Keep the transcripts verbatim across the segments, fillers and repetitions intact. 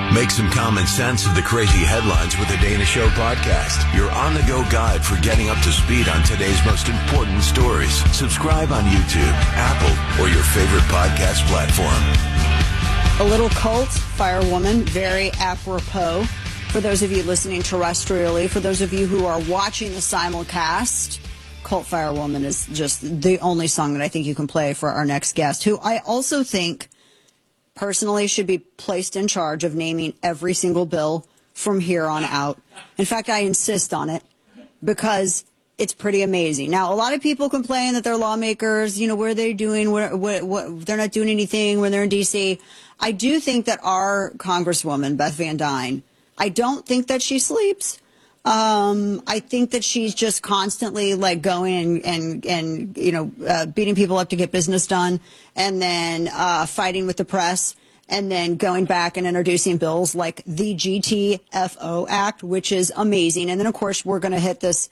Make some common sense of the crazy headlines with the Dana Show podcast. Your on-the-go guide for getting up to speed on today's most important stories. Subscribe on YouTube, Apple, or your favorite podcast platform. A little cult firewoman, very apropos. For those of you listening terrestrially, for those of you who are watching the simulcast, Cult Firewoman is just the only song that I think you can play for our next guest, who I also think personally should be placed in charge of naming every single bill from here on out. In fact, I insist on it because it's pretty amazing. Now, a lot of people complain that they're lawmakers, you know, what are they doing? What, what, what, they're not doing anything when they're in D C. I do think that our Congresswoman, Beth Van Duyne, I don't think that she sleeps. Um, I think that she's just constantly like going and, and, and you know, uh, beating people up to get business done, and then uh, fighting with the press, and then going back and introducing bills like the G T F O Act, which is amazing. And then, of course, we're going to hit this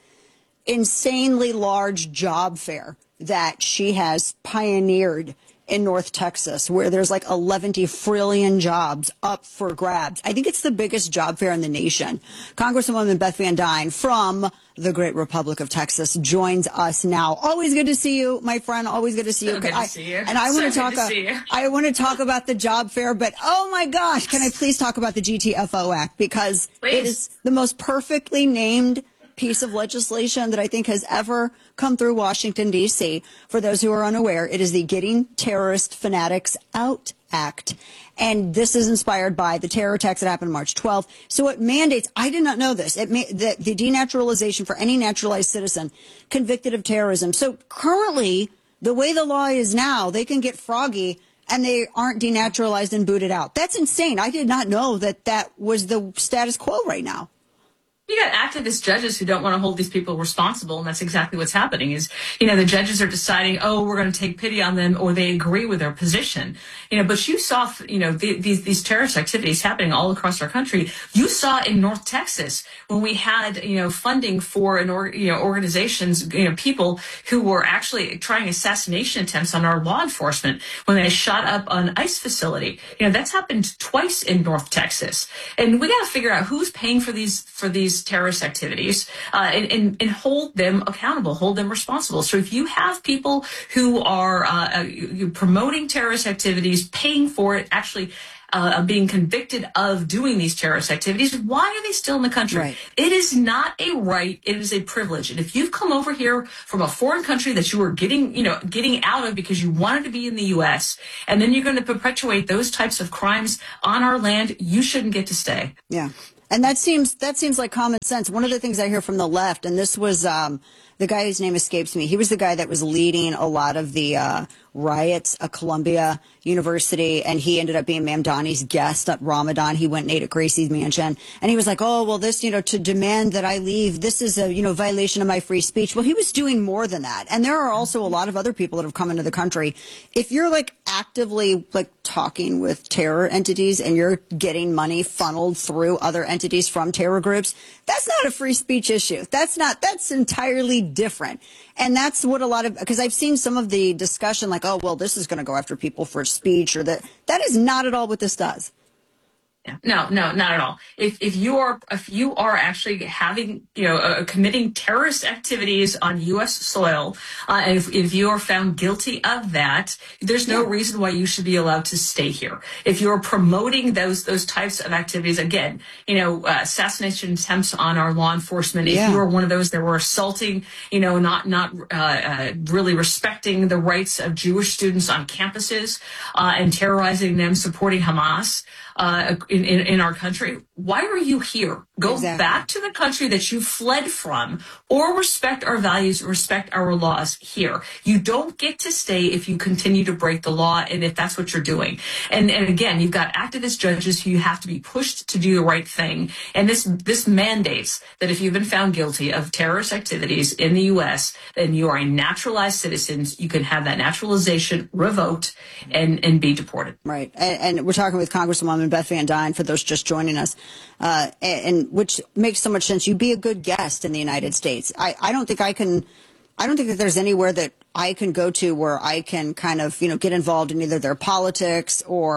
insanely large job fair that she has pioneered in North Texas, where there's like eleven trillion jobs up for grabs. I think it's the biggest job fair in the nation. Congresswoman Beth Van Duyne from the great Republic of Texas joins us now. Always good to see you, my friend. Always good to see so you. Good to I, see you. And I so want to talk. To I want to talk about the job fair, but oh my gosh, can I please talk about the G T F O Act, because please. It is the most perfectly named piece of legislation that I think has ever come through Washington, D C. For those who are unaware, it is the Getting Terrorist Fanatics Out Act. And this is inspired by the terror attacks that happened March twelfth. So it mandates, I did not know this, it ma- the, the denaturalization for any naturalized citizen convicted of terrorism. So currently, the way the law is now, they can get froggy and they aren't denaturalized and booted out. That's insane. I did not know that that was the status quo right now. You got activist judges who don't want to hold these people responsible, and that's exactly what's happening is, you know, the judges are deciding, oh, we're going to take pity on them, or they agree with their position. You know, but you saw, you know, the, these these terrorist activities happening all across our country. You saw in North Texas when we had, you know, funding for an or, you know, organizations, you know, people who were actually trying assassination attempts on our law enforcement when they shot up an ICE facility. You know, that's happened twice in North Texas. And we got to figure out who's paying for these for these terrorist activities, uh, and, and, and hold them accountable, hold them responsible. So if you have people who are uh, uh, promoting terrorist activities, paying for it, actually uh, being convicted of doing these terrorist activities, why are they still in the country? Right. It is not a right. It is a privilege. And if you've come over here from a foreign country that you were getting, you know, getting out of because you wanted to be in the U S, and then you're going to perpetuate those types of crimes on our land, you shouldn't get to stay. Yeah. And that seems that seems like common sense. One of the things I hear from the left, and this was um, the guy whose name escapes me. He was the guy that was leading a lot of the uh, riots at Columbia University, and he ended up being Mamdani's guest at Ramadan. He went and ate at Gracie's mansion, and he was like, oh, well, this, you know, to demand that I leave, this is a, you know, violation of my free speech. Well, he was doing more than that. And there are also a lot of other people that have come into the country. If you're like actively like talking with terror entities and you're getting money funneled through other entities from terror groups, that's not a free speech issue. That's not, that's entirely different. And that's what a lot of, because I've seen some of the discussion like, oh, well, this is going to go after people for speech, or that. That is not at all what this does. Yeah. No, no, not at all. If if you are if you are actually having, you know, uh, committing terrorist activities on U S soil, uh, and if, if you are found guilty of that, there's no yeah. reason why you should be allowed to stay here. If you're promoting those those types of activities, again, you know, uh, assassination attempts on our law enforcement. If yeah. you are one of those that were assaulting, you know, not not uh, uh, really respecting the rights of Jewish students on campuses, uh, and terrorizing them, supporting Hamas. Uh, in, in, in our country, why are you here? Go exactly. back to the country that you fled from, or respect our values, respect our laws here. You don't get to stay if you continue to break the law, and if that's what you're doing. And, and again, you've got activist judges who you have to be pushed to do the right thing. And this this mandates that if you've been found guilty of terrorist activities in the U S, then you are a naturalized citizen. You can have that naturalization revoked and, and be deported. Right. And, and we're talking with Congresswoman Beth Van Duyne, for those just joining us, uh, and, and which makes so much sense. You be a good guest in the United States. I, I don't think I can, I don't think that there's anywhere that I can go to where I can kind of, you know, get involved in either their politics or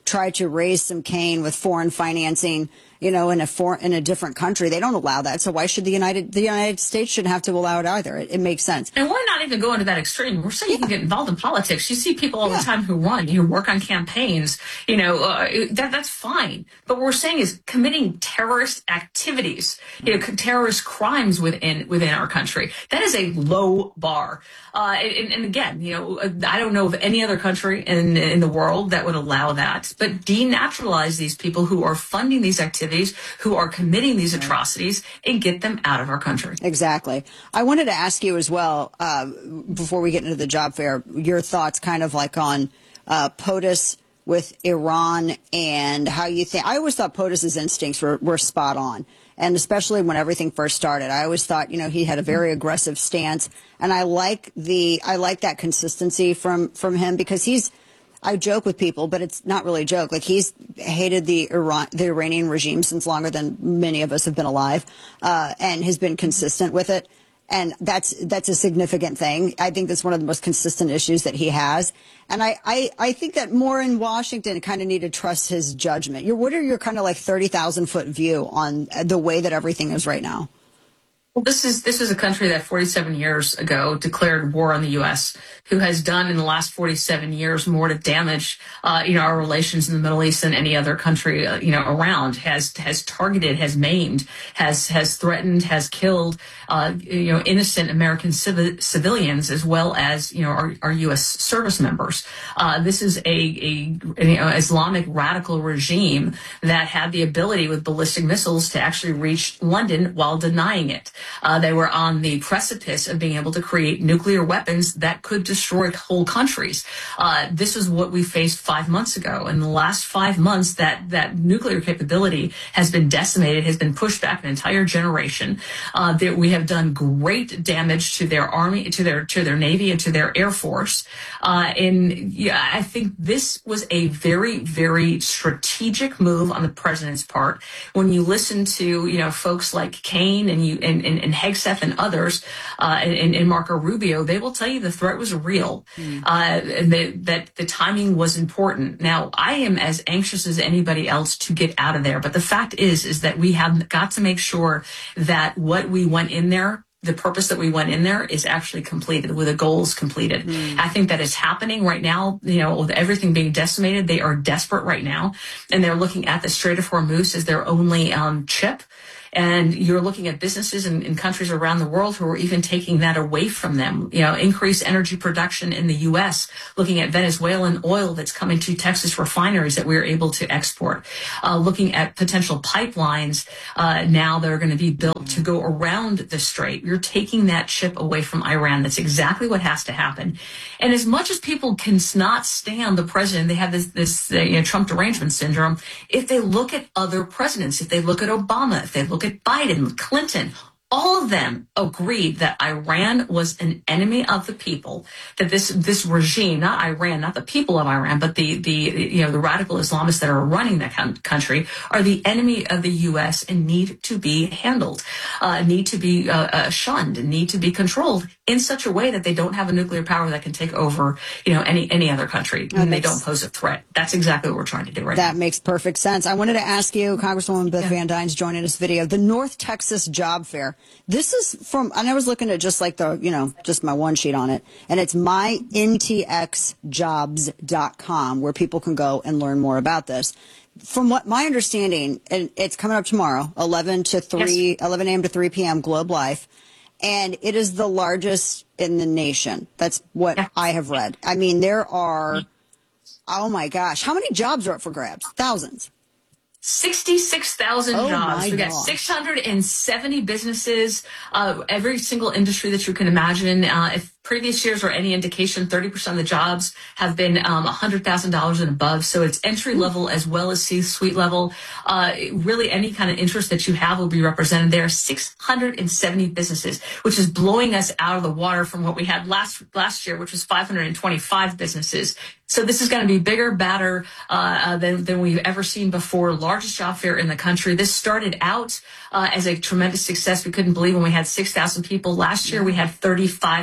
try to raise some cane with foreign financing, you know, in a for, in a different country. They don't allow that. So why should the United the United States shouldn't have to allow it either? It, it makes sense. And why not even go into that extreme? We're saying yeah. you can get involved in politics. You see people all yeah. the time who run, you work on campaigns, you know, uh, that that's fine. But what we're saying is committing terrorist activities, you know, terrorist crimes within within our country. That is a low bar. Uh, and, and again, you know, I don't know of any other country in in the world that would allow that. But denaturalize these people who are funding these activities, who are committing these atrocities, and get them out of our country. Exactly. I wanted to ask you as well, uh, before we get into the job fair, your thoughts kind of like on uh, POTUS with Iran and how you think. I always thought POTUS's instincts were, were spot on. And especially when everything first started, I always thought, you know, he had a very aggressive stance. And I like the I like that consistency from from him, because he's I joke with people, but it's not really a joke. Like, he's hated the Iran, the Iranian regime since longer than many of us have been alive, uh, and has been consistent with it. And that's that's a significant thing. I think that's one of the most consistent issues that he has. And I, I, I think that more in Washington kind of need to trust his judgment. Your, what are your kind of like thirty thousand foot view on the way that everything is right now? Well, this is this is a country that forty-seven years ago declared war on the U S, who has done in the last forty-seven years more to damage, uh, you know, our relations in the Middle East than any other country, uh, you know, around. Has has targeted, has maimed, has has threatened, has killed, uh, you know, innocent American civ- civilians, as well as, you know, our, our U S service members. Uh, this is a, a you know, Islamic radical regime that had the ability with ballistic missiles to actually reach London while denying it. Uh, they were on the precipice of being able to create nuclear weapons that could destroy whole countries. Uh, this is what we faced five months ago. In the last five months, that, that nuclear capability has been decimated, has been pushed back an entire generation. Uh, that we have done great damage to their army, to their to their navy, and to their air force. Uh, and yeah, I think this was a very, very strategic move on the president's part. When you listen to, you know, folks like Kaine and you and And, and Hegseth and others, uh, and, and Marco Rubio, they will tell you the threat was real, mm. uh, and the, that the timing was important. Now, I am as anxious as anybody else to get out of there, but the fact is, is that we have got to make sure that what we went in there, the purpose that we went in there, is actually completed, with the goals completed. Mm. I think that is happening right now. You know, with everything being decimated, they are desperate right now, and they're looking at the Strait of Hormuz as their only um, chip. And you're looking at businesses in, in countries around the world who are even taking that away from them. You know, increased energy production in the U S, looking at Venezuelan oil that's coming to Texas refineries that we're able to export, uh, looking at potential pipelines uh, now that are going to be built to go around the strait. You're taking that chip away from Iran. That's exactly what has to happen. And as much as people cannot stand the president, they have this, this uh, you know, Trump derangement syndrome. If they look at other presidents, if they look at Obama, if they look at Biden, Clinton, all of them agreed that Iran was an enemy of the people, that this this regime, not Iran, not the people of Iran, but the, the you know, the radical Islamists that are running that country are the enemy of the U S and need to be handled, uh, need to be uh, uh, shunned, need to be controlled in such a way that they don't have a nuclear power that can take over, you know, any any other country, and makes, they don't pose a threat. That's exactly what we're trying to do right that now. That makes perfect sense. I wanted to ask you, Congresswoman Beth yeah. Van Dyne's joining this video, the North Texas Job Fair. This is from, and I was looking at just like the, you know, just my one sheet on it, and it's my N T X jobs dot com, where people can go and learn more about this. From what my understanding, and it's coming up tomorrow, eleven to three, yes. eleven a.m. to three p.m. Globe Life, and it is the largest in the nation. That's what yeah. I have read. I mean, there are, oh my gosh, how many jobs are up for grabs? Thousands. sixty-six thousand oh jobs. We got gosh. six hundred seventy businesses, uh, every single industry that you can imagine. Uh, if previous years are any indication, thirty percent of the jobs have been um, one hundred thousand dollars and above. So it's entry level as well as C-suite level. Uh, really, any kind of interest that you have will be represented there. six hundred seventy businesses, which is blowing us out of the water from what we had last last year, which was five hundred twenty-five businesses. So this is going to be bigger, badder uh, uh, than, than we've ever seen before. Largest job fair in the country. This started out uh, as a tremendous success. We couldn't believe when we had six thousand people. Last year, we had thirty-five thousand people.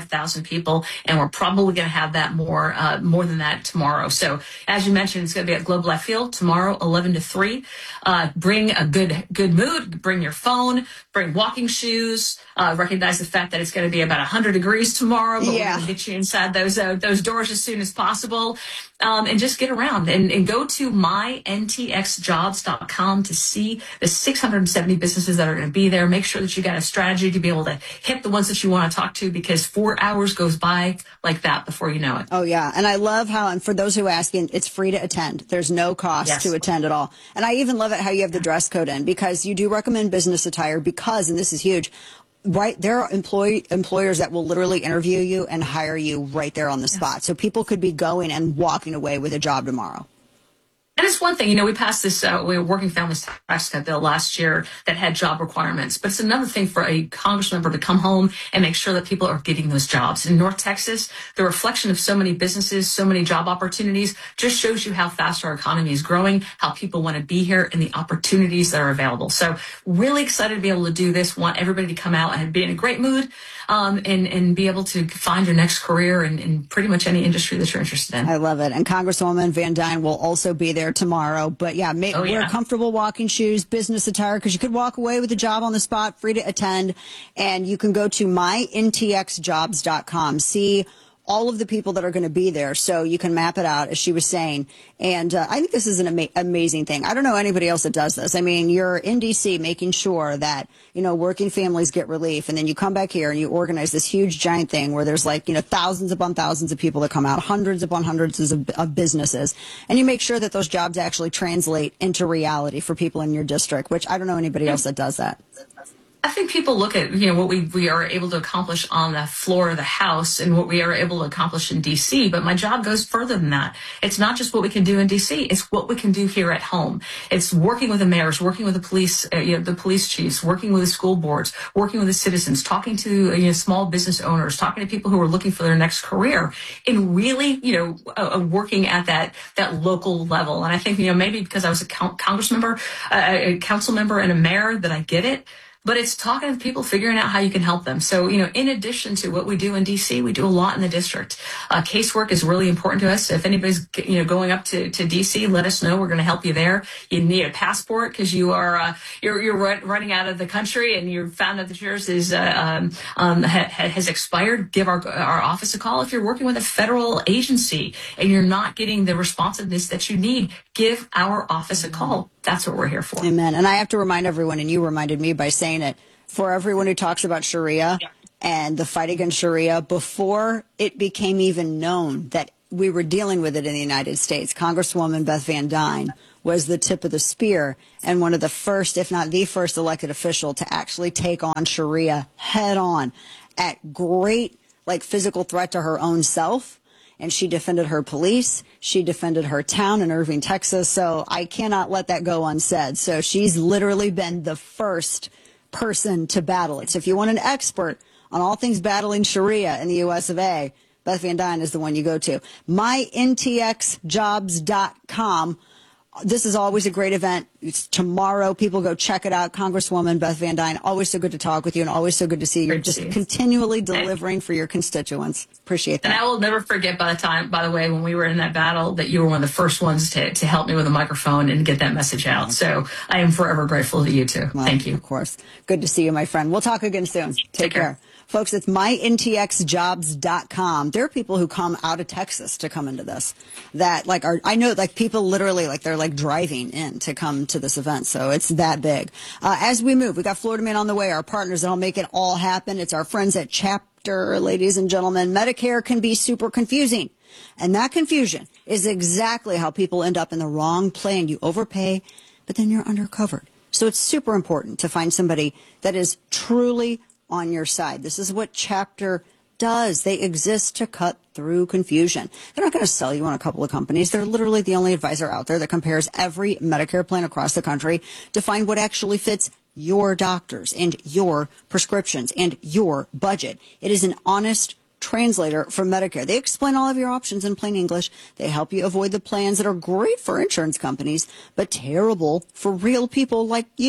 people, and we're probably going to have that more uh, more than that tomorrow. So as you mentioned, it's going to be at Globe Life Field tomorrow, eleven to three. Uh, bring a good good mood. Bring your phone. Bring walking shoes. Uh, recognize the fact that it's going to be about one hundred degrees tomorrow, but Yeah. we're going to get you inside those uh, those doors as soon as possible. Um, and just get around and, and go to my N T X jobs dot com to see the six hundred seventy businesses that are going to be there. Make sure that you got a strategy to be able to hit the ones that you want to talk to, because four hours goes by like that before you know it. Oh, yeah. And I love how, and for those who are asking, it's free to attend. There's no cost Yes. to attend at all. And I even love it how you have the dress code in, because you do recommend business attire because, and this is huge, right, there are employee, employers that will literally interview you and hire you right there on the spot. So people could be going and walking away with a job tomorrow. And it's one thing, you know, we passed this uh, we were Working Families Tax Cut bill last year that had job requirements, but it's another thing for a Congress member to come home and make sure that people are getting those jobs. In North Texas, the reflection of so many businesses, so many job opportunities just shows you how fast our economy is growing, how people want to be here, and the opportunities that are available. So really excited to be able to do this. Want everybody to come out and be in a great mood, um, and, and be able to find your next career in, in pretty much any industry that you're interested in. I love it. And Congresswoman Van Dyne will also be there tomorrow. But yeah, make, Oh, wear yeah. comfortable walking shoes, business attire, because you could walk away with a job on the spot, free to attend. And you can go to my N T X jobs dot com, see all of the people that are going to be there, so you can map it out, as she was saying. And uh, I think this is an ama- amazing thing. I don't know anybody else that does this. I mean, you're in D C making sure that, you know, working families get relief, and then you come back here and you organize this huge giant thing where there's like, you know, thousands upon thousands of people that come out, hundreds upon hundreds of, of businesses, and you make sure that those jobs actually translate into reality for people in your district, which I don't know anybody else that does that. I think people look at, you know, what we, we are able to accomplish on the floor of the House and what we are able to accomplish in D C, but my job goes further than that. It's not just what we can do in D C, it's what we can do here at home. It's working with the mayors, working with the police, uh, you know, the police chiefs, working with the school boards, working with the citizens, talking to, you know, small business owners, talking to people who are looking for their next career, and really, you know, uh, uh, working at that, that local level. And I think, you know, maybe because I was a con- Congress member, uh, a council member and a mayor, that I get it. But it's talking to people, figuring out how you can help them. So, you know, in addition to what we do in D C, we do a lot in the district. Uh, casework is really important to us. If anybody's, you know, going up to, to D C, let us know. We're going to help you there. You need a passport because you are uh, you're you're running out of the country and you found out that yours is uh, um, um, ha, has expired. Give our our office a call. If you're working with a federal agency and you're not getting the responsiveness that you need, give our office a call. That's what we're here for. Amen. And I have to remind everyone, and you reminded me by saying it, for everyone who talks about Sharia and the fight against Sharia, before it became even known that we were dealing with it in the United States, Congresswoman Beth Van Dyne was the tip of the spear and one of the first, if not the first elected official to actually take on Sharia head on at great, like, physical threat to her own self. And she defended her police. She defended her town in Irving, Texas. So I cannot let that go unsaid. So she's literally been the first person to battle it. So if you want an expert on all things battling Sharia in the U S of A, Beth Van Dyne is the one you go to. my N T X jobs dot com. This is always a great event. It's tomorrow. People go check it out. Congresswoman Beth Van Dyne, always so good to talk with you and always so good to see you. You're just continually delivering for your constituents. Appreciate that. And I will never forget, by the time, by the way, when we were in that battle, that you were one of the first ones to, to help me with a microphone and get that message out. So I am forever grateful to you, too. Well, thank you. Of course. Good to see you, my friend. We'll talk again soon. Take, Take care. care. Folks, it's my N T X jobs dot com. There are people who come out of Texas to come into this that like are, I know like people literally like they're like driving in to come to this event. So it's that big. Uh, as we move, we got Florida Man on the way, our partners that'll make it all happen. It's our friends at Chapter, ladies and gentlemen. Medicare can be super confusing. And that confusion is exactly how people end up in the wrong plan. You overpay, but then you're undercovered. So it's super important to find somebody that is truly on your side. This is what Chapter does. They exist to cut through confusion. They're not going to sell you on a couple of companies. They're literally the only advisor out there that compares every Medicare plan across the country to find what actually fits your doctors and your prescriptions and your budget. It is an honest translator for Medicare. They explain all of your options in plain English. They help you avoid the plans that are great for insurance companies, but terrible for real people like you.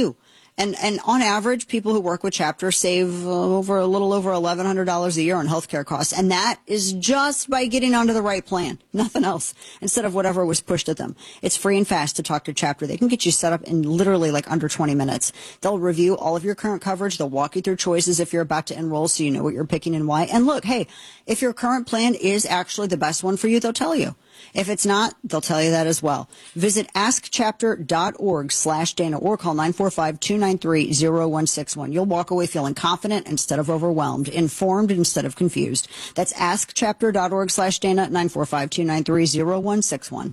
And and on average, people who work with Chapter save uh, over a little over eleven hundred dollars a year on healthcare costs. And that is just by getting onto the right plan. Nothing else. Instead of whatever was pushed at them. It's free and fast to talk to Chapter. They can get you set up in literally like under twenty minutes. They'll review all of your current coverage. They'll walk you through choices if you're about to enroll so you know what you're picking and why. And look, hey, if your current plan is actually the best one for you, they'll tell you. If it's not, they'll tell you that as well. Visit askchapter.org slash Dana or call nine four five, two nine three, zero one six one. You'll walk away feeling confident instead of overwhelmed, informed instead of confused. That's askchapter.org slash Dana, nine four five, two nine three, zero one six one.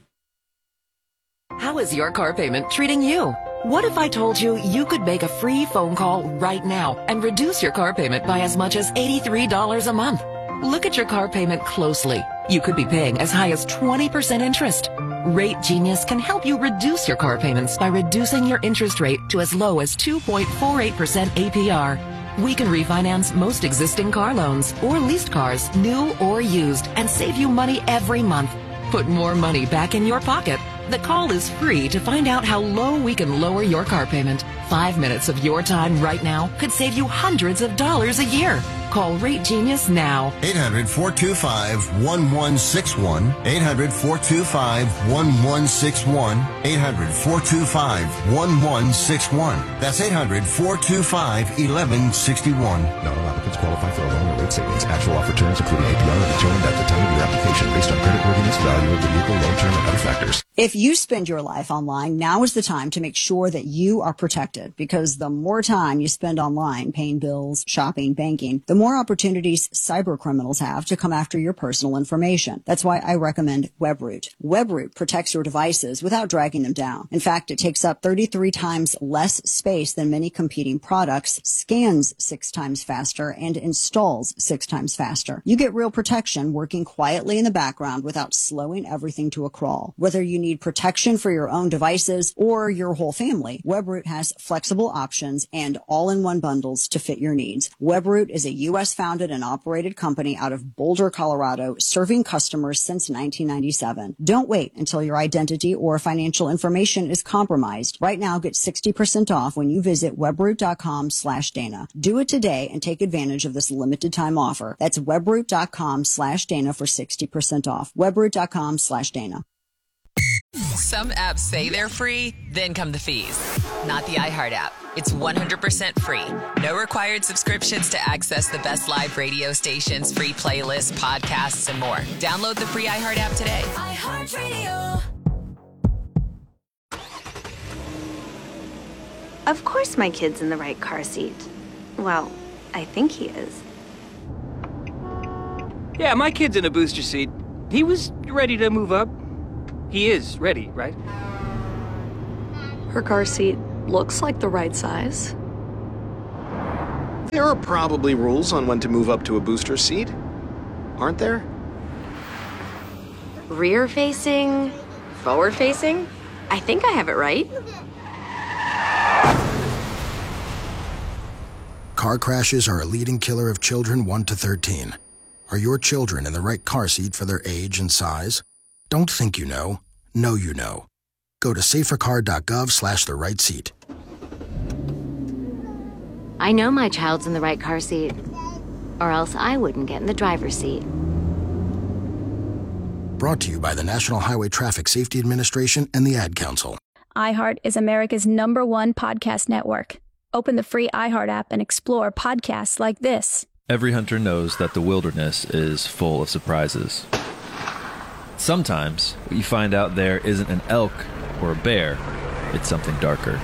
How is your car payment treating you? What if I told you you could make a free phone call right now and reduce your car payment by as much as eighty-three dollars a month? Look at your car payment closely. You could be paying as high as twenty percent interest. Rate Genius can help you reduce your car payments by reducing your interest rate to as low as two point four eight percent A P R. We can refinance most existing car loans or leased cars, new or used, and save you money every month. Put more money back in your pocket. The call is free to find out how low we can lower your car payment. Five minutes of your time right now could save you hundreds of dollars a year. Call Rate Genius now. eight hundred, four two five, one one six one. eight hundred, four two five, one one six one. eight hundred, four two five, one one six one. That's eight hundred, four two five, one one six one. Not all applicants qualify for a loan or rate savings. Actual offer terms, including A P R, are determined at the time of your application based on creditworthiness, value of the vehicle, loan term, and other factors. If you spend your life online, now is the time to make sure that you are protected, because the more time you spend online paying bills, shopping, banking, the more opportunities cyber criminals have to come after your personal information. That's why I recommend WebRoot. WebRoot protects your devices without dragging them down. In fact, it takes up thirty-three times less space than many competing products, scans six times faster, and installs six times faster. You get real protection working quietly in the background without slowing everything to a crawl. Whether you need protection for your own devices or your whole family, WebRoot has flexible options and all-in-one bundles to fit your needs. WebRoot is a U S founded and operated company out of Boulder, Colorado, serving customers since nineteen ninety-seven. Don't wait until your identity or financial information is compromised. Right now, get sixty percent off when you visit webroot.com slash Dana. Do it today and take advantage of this limited time offer. That's webroot.com slash Dana for sixty percent off. webroot.com slash Dana. Some apps say they're free, then come the fees. Not the iHeart app. It's one hundred percent free. No required subscriptions to access the best live radio stations, free playlists, podcasts, and more. Download the free iHeart app today. iHeartRadio. Of course my kid's in the right car seat. Well, I think he is. Yeah, my kid's in a booster seat. He was ready to move up. He is ready, right? Her car seat looks like the right size. There are probably rules on when to move up to a booster seat, aren't there? Rear facing, forward facing. I think I have it right. Car crashes are a leading killer of children one to thirteen. Are your children in the right car seat for their age and size? Don't think you know. Know you know. Go to safercar.gov slash the right seat. I know my child's in the right car seat, or else I wouldn't get in the driver's seat. Brought to you by the National Highway Traffic Safety Administration and the Ad Council. iHeart is America's number one podcast network. Open the free iHeart app and explore podcasts like this. Every hunter knows that the wilderness is full of surprises. Sometimes, what you find out there isn't an elk or a bear, it's something darker.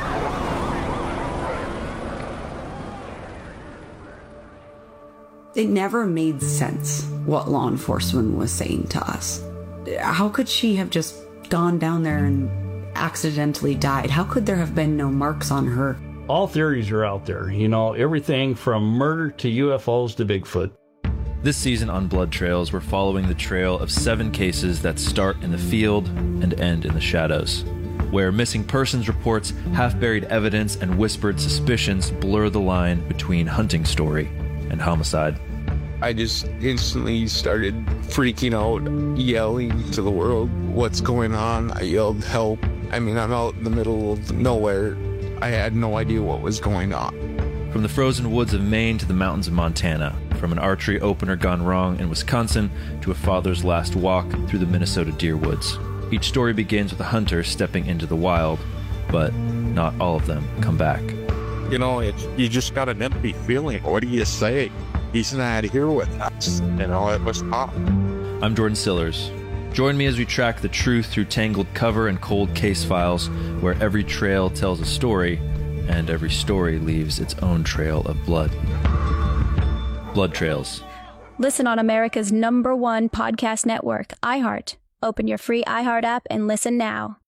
It never made sense what law enforcement was saying to us. How could she have just gone down there and accidentally died? How could there have been no marks on her? All theories are out there, you know, everything from murder to U F Os to Bigfoot. This season on Blood Trails, we're following the trail of seven cases that start in the field and end in the shadows, where missing persons reports, half-buried evidence, and whispered suspicions blur the line between hunting story and homicide. I just instantly started freaking out, yelling to the world, "What's going on?" I yelled, "Help." I mean, I'm out in the middle of nowhere. I had no idea what was going on. From the frozen woods of Maine to the mountains of Montana, from an archery opener gone wrong in Wisconsin to a father's last walk through the Minnesota deer woods. Each story begins with a hunter stepping into the wild, but not all of them come back. You know, it's, you just got an empty feeling. What do you say? He's not here with us. You know, it was tough. I'm Jordan Sillers. Join me as we track the truth through tangled cover and cold case files, where every trail tells a story, and every story leaves its own trail of blood. Blood Trails. Listen on America's number one podcast network, iHeart. Open your free iHeart app and listen now.